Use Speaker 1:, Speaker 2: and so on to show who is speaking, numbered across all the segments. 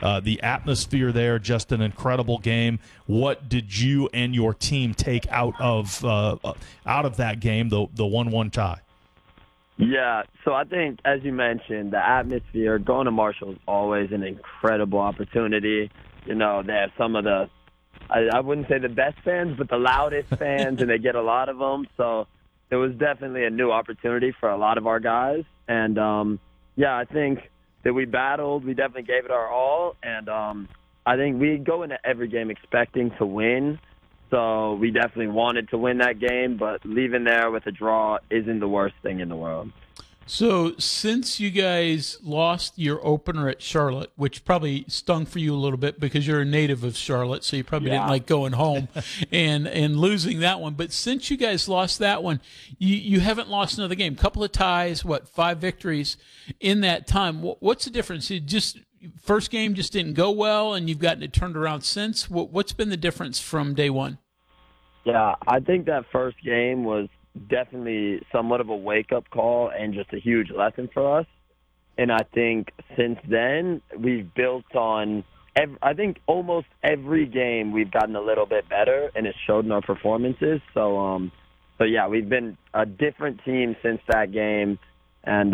Speaker 1: the atmosphere there, just an incredible game. What did you and your team take out of that game, the 1-1 tie?
Speaker 2: Yeah, so I think, as you mentioned, the atmosphere, going to Marshall is always an incredible opportunity. You know, they have some of the, I wouldn't say the best fans, but the loudest fans, and they get a lot of them. So it was definitely a new opportunity for a lot of our guys. And, I think that we battled. We definitely gave it our all. And I think we go into every game expecting to win. So we definitely wanted to win that game, but leaving there with a draw isn't the worst thing in the world.
Speaker 3: So since you guys lost your opener at Charlotte, which probably stung for you a little bit because you're a native of Charlotte, so you probably didn't like going home and losing that one. But since you guys lost that one, you haven't lost another game. Couple of ties, 5 victories in that time. What's the difference? First game just didn't go well, and you've gotten it turned around since. What's been the difference from day one?
Speaker 2: Yeah, I think that first game was definitely somewhat of a wake-up call and just a huge lesson for us. And I think since then, we've built on I think almost every game we've gotten a little bit better, and it's showed in our performances. So we've been a different team since that game. And,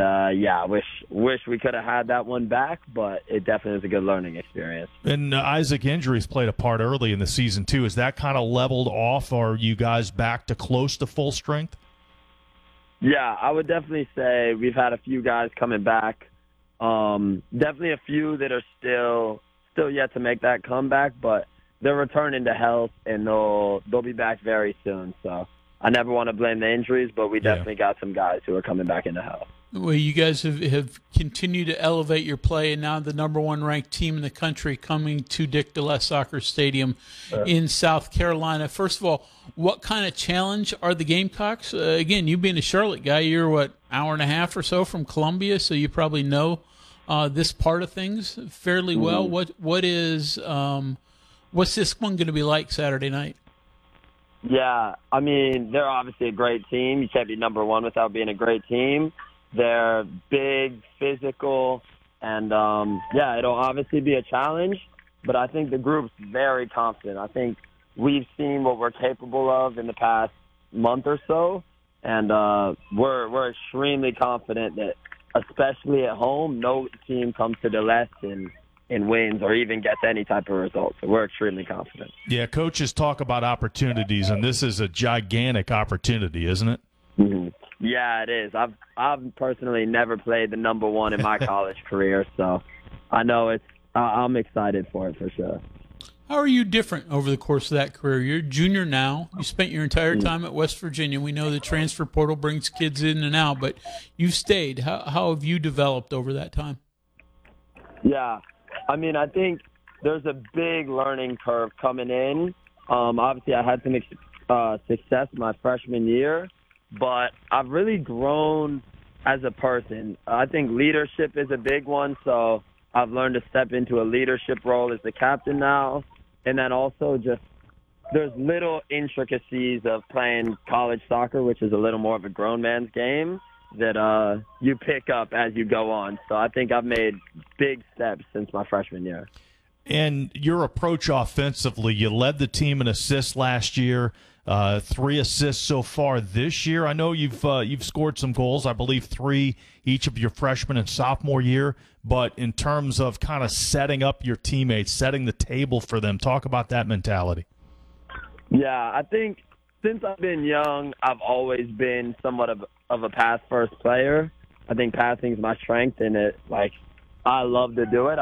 Speaker 2: wish we could have had that one back, but it definitely was a good learning experience.
Speaker 1: And Isaac, injuries played a part early in the season, too. Is that kind of leveled off? Or are you guys back to close to full strength?
Speaker 2: Yeah, I would definitely say we've had a few guys coming back. Definitely a few that are still yet to make that comeback, but they're returning to health, and they'll be back very soon. So I never want to blame the injuries, but we definitely got some guys who are coming back into health.
Speaker 3: Well, you guys have continued to elevate your play, and now the number 1 ranked team in the country coming to Dick DeLess Soccer Stadium in South Carolina. First of all, what kind of challenge are the Gamecocks? Again, you being a Charlotte guy, you're hour and a half or so from Columbia, so you probably know this part of things fairly well. What's this one going to be like Saturday night?
Speaker 2: Yeah, I mean, they're obviously a great team. You can't be number 1 without being a great team. They're big, physical, and, it'll obviously be a challenge, but I think the group's very confident. I think we've seen what we're capable of in the past month or so, and we're extremely confident that, especially at home, no team comes to DeLess and wins or even gets any type of result. So we're extremely confident.
Speaker 1: Yeah, coaches talk about opportunities, and this is a gigantic opportunity, isn't it?
Speaker 2: Mm-hmm. Yeah, it is. I've personally never played the number 1 in my college career, so I know I'm excited for it for sure.
Speaker 3: How are you different over the course of that career? You're a junior now. You spent your entire time at West Virginia. We know the transfer portal brings kids in and out, but you've stayed. How have you developed over that time?
Speaker 2: Yeah, I mean, I think there's a big learning curve coming in. Obviously, I had some success my freshman year, but I've really grown as a person. I think leadership is a big one, so I've learned to step into a leadership role as the captain now. And then also just there's little intricacies of playing college soccer, which is a little more of a grown man's game, that you pick up as you go on. So I think I've made big steps since my freshman year.
Speaker 1: And your approach offensively, you led the team in assists last year, 3 assists so far this year. I know you've scored some goals, I believe 3 each of your freshman and sophomore year. But in terms of kind of setting up your teammates, setting the table for them, talk about that mentality. Yeah,
Speaker 2: I think since I've been young, I've always been somewhat of a pass-first player. I think passing is my strength, and I love to do it.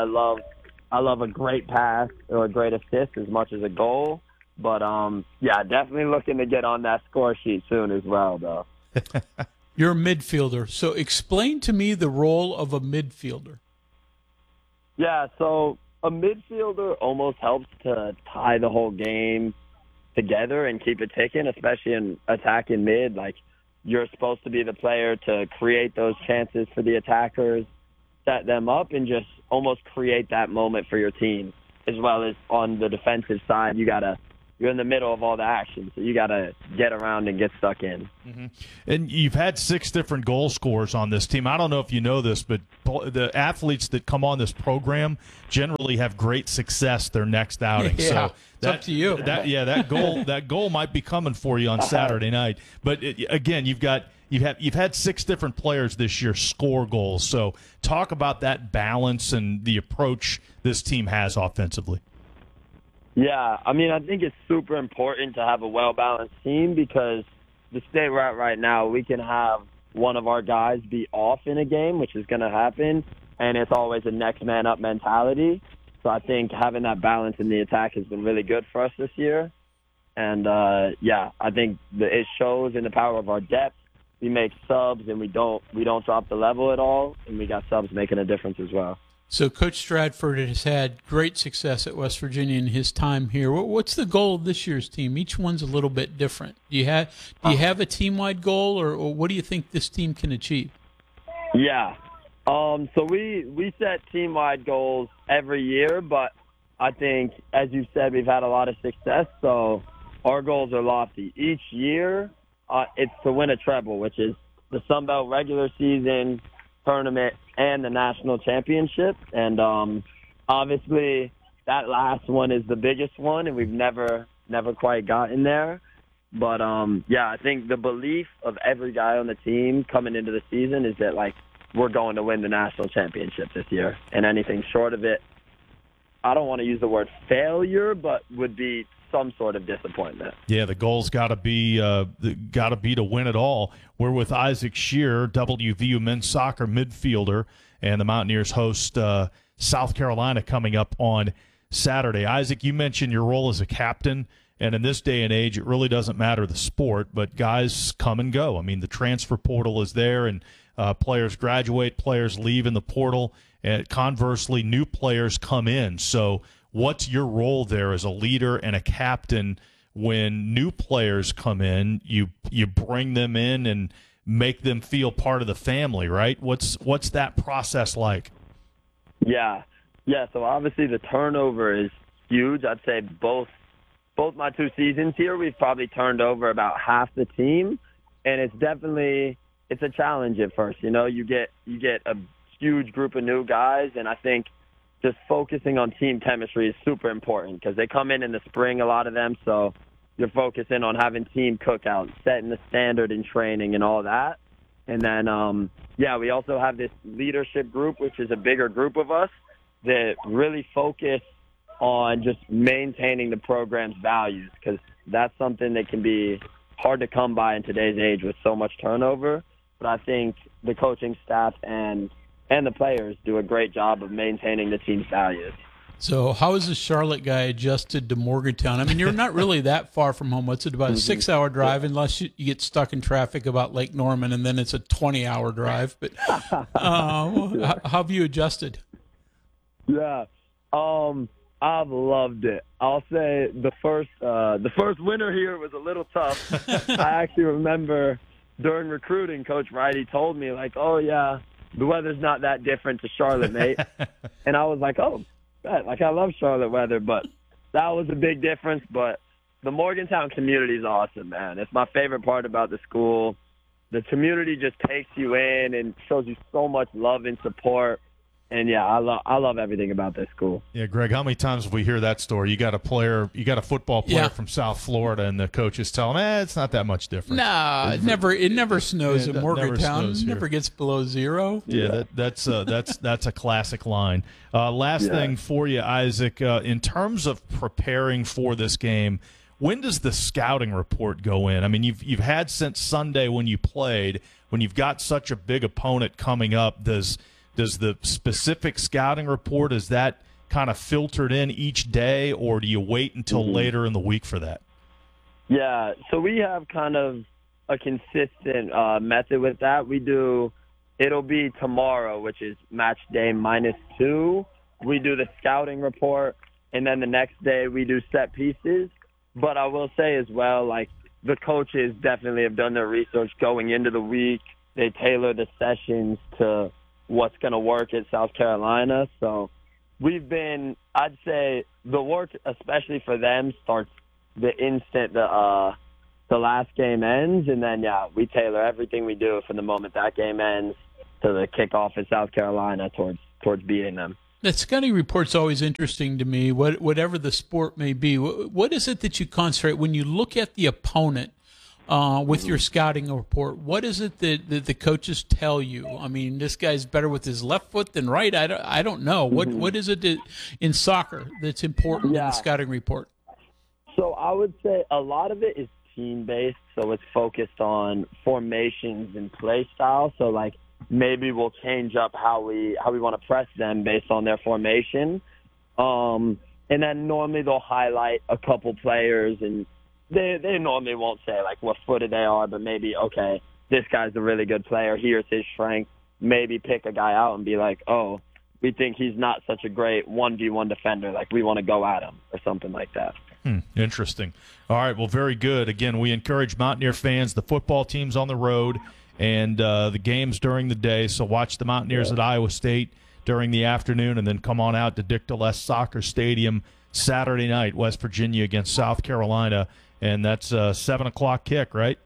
Speaker 2: I love a great pass or a great assist as much as a goal. But, definitely looking to get on that score sheet soon as well, though.
Speaker 3: You're a midfielder. So explain to me the role of a midfielder.
Speaker 2: Yeah, so a midfielder almost helps to tie the whole game together and keep it ticking, especially in attacking mid. You're supposed to be the player to create those chances for the attackers, set them up, and just almost create that moment for your team. As well as on the defensive side, you got to you're in the middle of all the action, so you got to get around and get stuck in.
Speaker 1: And you've had 6 different goal scorers on this team. I don't know if you know this, but the athletes that come on this program generally have great success their next outing.
Speaker 3: Yeah,
Speaker 1: so
Speaker 3: it's up to you.
Speaker 1: That goal might be coming for you on Saturday night. But again, you've had 6 different players this year score goals. So talk about that balance and the approach this team has offensively.
Speaker 2: Yeah, I mean, I think it's super important to have a well-balanced team because the state we're at right now, we can have one of our guys be off in a game, which is going to happen, and it's always a next man up mentality. So I think having that balance in the attack has been really good for us this year. And, I think it shows in the power of our depth. We make subs, and we don't drop the level at all, and we got subs making a difference as well.
Speaker 3: So Coach Stratford has had great success at West Virginia in his time here. What's the goal of this year's team? Each one's a little bit different. Do you have a team-wide goal, or what do you think this team can achieve?
Speaker 2: Yeah. So we set team-wide goals every year, but I think, as you said, we've had a lot of success, so our goals are lofty. Each year, it's to win a treble, which is the Sun Belt regular season, tournament, and the national championship. And obviously that last one is the biggest one, and we've never quite gotten there. But I think the belief of every guy on the team coming into the season is that, like, we're going to win the national championship this year, and anything short of it, I don't want to use the word failure, but would be some sort of disappointment.
Speaker 1: Yeah, the goal's got to be to win it all. We're with Isaac Shearer, WVU men's soccer midfielder, and the Mountaineers host South Carolina coming up on Saturday. Isaac, you mentioned your role as a captain, and in this day and age, it really doesn't matter the sport, but guys come and go. I mean, the transfer portal is there, and players graduate, players leave in the portal, and conversely, new players come in. So what's your role there as a leader and a captain when new players come in? You bring them in and make them feel part of the family, right? What's that process like?
Speaker 2: Yeah. So obviously the turnover is huge. I'd say both my 2 seasons here, we've probably turned over about half the team, and it's a challenge at first. You know, you get a huge group of new guys, and I think just focusing on team chemistry is super important because they come in the spring, a lot of them, so you're focusing on having team cookouts, setting the standard in training and all that. And then, we also have this leadership group, which is a bigger group of us that really focus on just maintaining the program's values because that's something that can be hard to come by in today's age with so much turnover. But I think the coaching staff and the players do a great job of maintaining the team's values.
Speaker 3: So how is the Charlotte guy adjusted to Morgantown? I mean, you're not really that far from home. What's it, about a 6-hour drive, unless you get stuck in traffic about Lake Norman, and then it's a 20-hour drive. But how have you adjusted?
Speaker 2: Yeah, I've loved it. I'll say the first winter here was a little tough. I actually remember during recruiting, Coach Wrighty told me, like, oh, yeah, the weather's not that different to Charlotte, mate. And I was like, oh, like, I love Charlotte weather, but that was a big difference. But the Morgantown community is awesome, man. It's my favorite part about the school. The community just takes you in and shows you so much love and support. And yeah, I love everything about this school.
Speaker 1: Yeah, Greg, how many times have we hear that story? You got a football player from South Florida, and the coaches tell him, it's not that much different.
Speaker 3: Nah, it never snows in Morgantown. It never gets below 0.
Speaker 1: Yeah, that's a classic line. Last thing for you, Isaac, in terms of preparing for this game, when does the scouting report go in? I mean, you've had since Sunday when you played. When you've got such a big opponent coming up, does the specific scouting report, is that kind of filtered in each day, or do you wait until later in the week for that?
Speaker 2: Yeah, so we have kind of a consistent method with that. It'll be tomorrow, which is match day -2. We do the scouting report, and then the next day we do set pieces. But I will say as well, like, the coaches definitely have done their research going into the week. They tailor the sessions to what's going to work at South Carolina. So I'd say the work, especially for them, starts the instant the last game ends, and then, we tailor everything we do from the moment that game ends to the kickoff in South Carolina towards beating them.
Speaker 3: The scouting report's always interesting to me, whatever the sport may be. What is it that you concentrate when you look at the opponent with your scouting report? What is it that the coaches tell you? I mean, this guy's better with his left foot than right. I don't know. What is it in soccer that's important in the scouting report?
Speaker 2: So I would say a lot of it is team-based, so it's focused on formations and play style. So, like, maybe we'll change up how we want to press them based on their formation. And then normally they'll highlight a couple players, and they normally won't say, like, what footed they are, but maybe, okay, this guy's a really good player. Here's his strength. Maybe pick a guy out and be like, oh, we think he's not such a great 1v1 defender. Like, we want to go at him or something like that.
Speaker 1: Interesting. All right, well, very good. Again, we encourage Mountaineer fans, the football team's on the road, and the games during the day. So watch the Mountaineers at Iowa State during the afternoon, and then come on out to Dick DeLess Soccer Stadium Saturday night, West Virginia against South Carolina, and that's a 7 o'clock kick, right?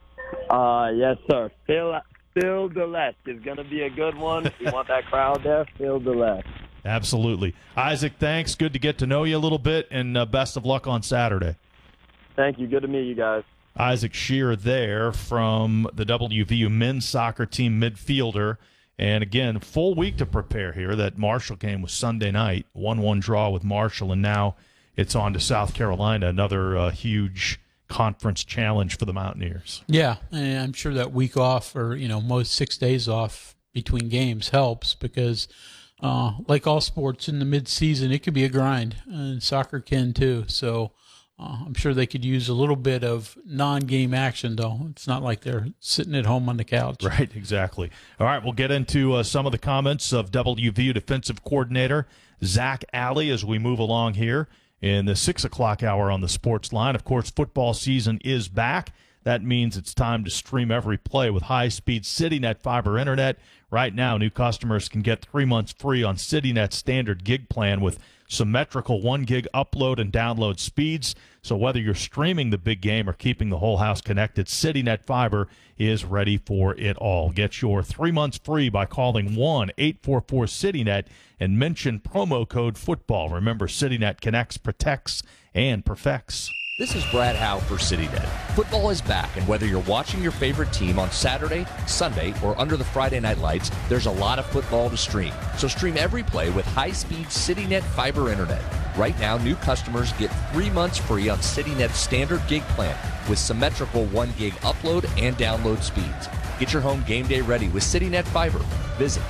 Speaker 2: Yes, sir. Phil DeLess is going to be a good one. If you want that crowd there, Phil DeLess.
Speaker 1: Absolutely. Isaac, thanks. Good to get to know you a little bit, and best of luck on Saturday.
Speaker 2: Thank you. Good to meet you guys.
Speaker 1: Isaac Shearer there from the WVU men's soccer team midfielder. And, again, full week to prepare here. That Marshall game was Sunday night, 1-1 draw with Marshall, and now it's on to South Carolina, another huge conference challenge for the Mountaineers.
Speaker 3: Yeah, and I'm sure that week off or, most 6 days off between games helps because – like all sports in the mid-season, it could be a grind, and soccer can too. So I'm sure they could use a little bit of non-game action, though. It's not like they're sitting at home on the couch.
Speaker 1: Right, exactly. All right, we'll get into some of the comments of WVU defensive coordinator Zach Alley as we move along here in the 6 o'clock hour on the Sports Line. Of course, football season is back. That means it's time to stream every play with high-speed CityNet fiber internet. Right now, new customers can get 3 months free on CityNet's standard gig plan with symmetrical 1 gig upload and download speeds. So whether you're streaming the big game or keeping the whole house connected, CityNet Fiber is ready for it all. Get your 3 months free by calling 1-844-CityNet and mention promo code football. Remember, CityNet connects, protects, and perfects.
Speaker 4: This is Brad Howe for CityNet. Football is back, and whether you're watching your favorite team on Saturday, Sunday, or under the Friday night lights, there's a lot of football to stream. So stream every play with high-speed CityNet fiber internet. Right now, new customers get 3 months free on CityNet's standard gig plan with symmetrical 1 gig upload and download speeds. Get your home game day ready with CityNet Fiber. Visit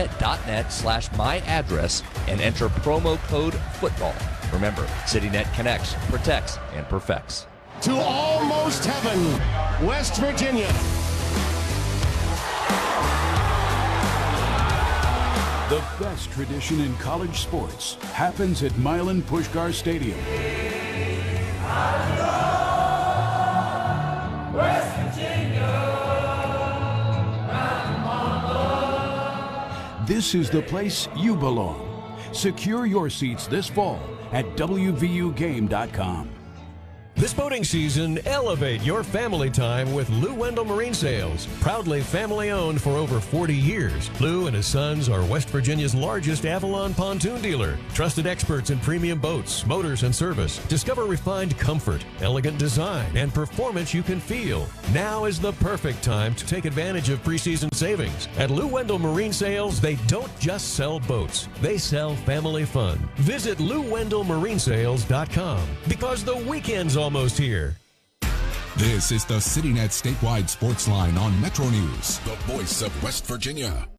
Speaker 4: citynet.net/myaddress and enter promo code football. Remember, CityNet connects, protects, and perfects.
Speaker 5: To almost heaven, West Virginia.
Speaker 6: The best tradition in college sports happens at Milan Puskar Stadium.
Speaker 7: West Virginia.
Speaker 6: This is the place you belong. Secure your seats this fall at WVUGame.com.
Speaker 8: This boating season, elevate your family time with Lou Wendell Marine Sales. Proudly family-owned for over 40 years, Lou and his sons are West Virginia's largest Avalon pontoon dealer. Trusted experts in premium boats, motors, and service. Discover refined comfort, elegant design, and performance you can feel. Now is the perfect time to take advantage of preseason savings. At Lou Wendell Marine Sales, they don't just sell boats. They sell family fun. Visit LouWendellMarineSales.com because the weekend's almost here.
Speaker 9: This is the CityNet statewide sports line on Metro News, the voice of West Virginia.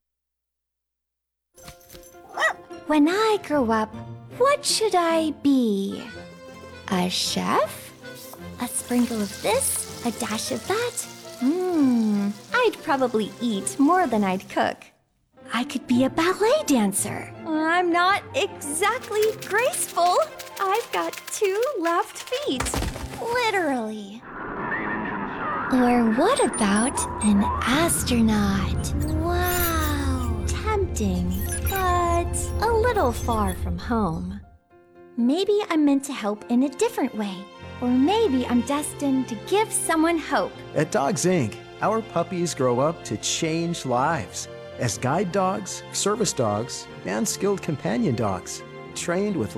Speaker 10: When I grow up, what should I be? A chef? A sprinkle of this, a dash of that? I'd probably eat more than I'd cook. I could be a ballet dancer. I'm not exactly graceful. I've got 2 left feet. Literally. Or what about an astronaut? Wow. Tempting, but a little far from home. Maybe I'm meant to help in a different way. Or maybe I'm destined to give someone hope.
Speaker 11: At Dogs Inc., our puppies grow up to change lives as guide dogs, service dogs, and skilled companion dogs, trained with